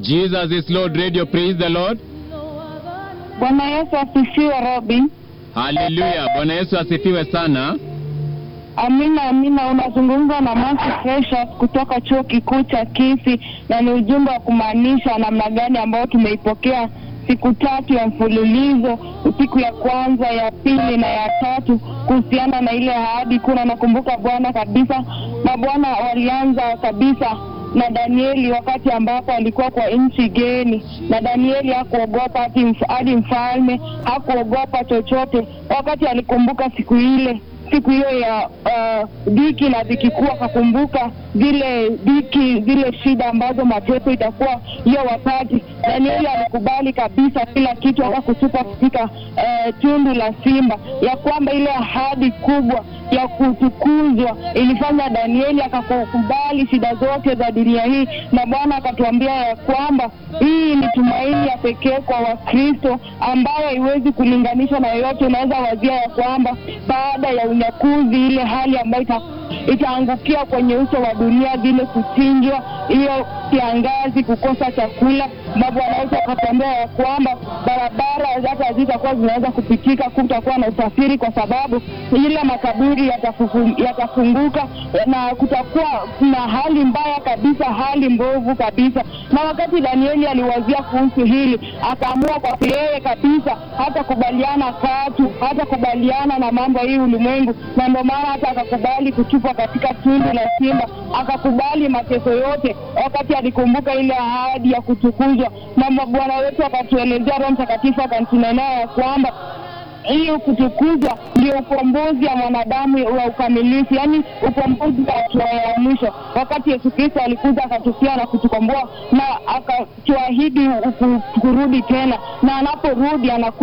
Jesus is Lord Radio, praise the Lord. Bwana Yesu asifiwe Robin. Hallelujah. Bwana Yesu asifiwe sana. Amina, amina. Unazungumza na Mercy Precious kutoka chuo kikuu cha Kisii, na ni ujumbe wa kumaanisha namna gani ambao tumeipokea siku tatu ya mfululizo, siku ya kwanza, ya pili na ya tatu, kuhusiana na ile ahadi kuna. Nakumbuka Bwana kabisa, na Bwana walianza kabisa na Danieli wakati ambapo alikuwa kwa nchi geni, na Danieli hakuogopa hadi mfalme, hakuogopa chochote. Wakati alikumbuka siku hiyo ya dhiki na dhiki kuu, akakumbuka zile dhiki, zile shida ambazo mateso itakuwa hiyo wakati. Danieli alikubali kabisa kila kitu, hata kutupa katika tundu la simba, ya kwamba ile ahadi kubwa ya kutukuzwa ilifanya Danieli akakubali shida zote za dunia hii. Na Bwana akatuambia ya kwamba hii ni tumaini ya pekee kwa Wakristo ambayo haiwezi kulinganishwa na yoyote. Unaweza wazia ya kwamba baada ya unyakuzi, ile hali ambayo itaangukia kwenye uso wa dunia, vile kuchinjwa, hiyo kiangazi, kukosa chakula, na Bwana Yesu akatuambia ya kwamba barabara hata hazitakuwa zinaweza kupitika, kutakuwa na usafiri, kwa sababu ile makaburi yatafunguka na kutakuwa na hali mbaya kabisa, hali mbovu kabisa. Na wakati Danieli aliwazia kuhusu hili, akaamua kwa yeye kabisa hata kubaliana hata kubaliana na mambo hii ulimwengu, na ndio maana hata akakubali kutupwa katika tundu la simba, akakubali mateso yote wakati alikumbuka ile ahadi ya kutukuzwa. Na Bwana wetu akatuelezea, Roho Mtakatifu akatunenea ya kwamba hiyo kutukuzwa ndio ukombozi wa mwanadamu wa ukamilifu, yani ukombozi wa hatua ya mwisho. Wakati Yesu Kristo alikuja akatufia na kutukomboa, na akatuahidi kurudi tena, na anaporudi